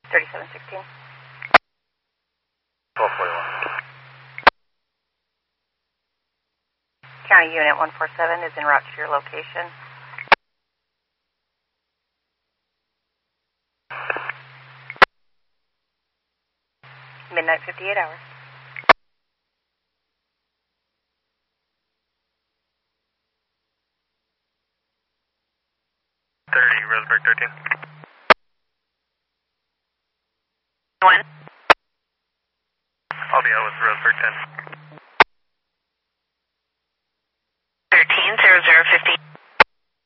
3716. 1241. County Unit 147 is en route to your location. Midnight 58 hours. Roseburg 13. One. I'll be out with Roseburg 10.